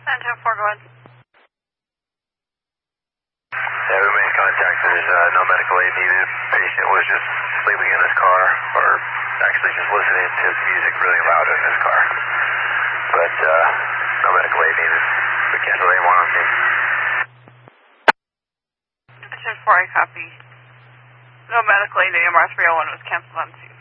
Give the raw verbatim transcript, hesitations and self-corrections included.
ten four, go ahead. Yeah, we made contact. There's uh, no medical aid needed. Patient was just sleeping in his car, or actually just listening to music really loud in his car. But uh, no medical aid needed. We can't really anyone on scene. ten four, I copy. No medical aid, A M R three oh one was canceled on scene.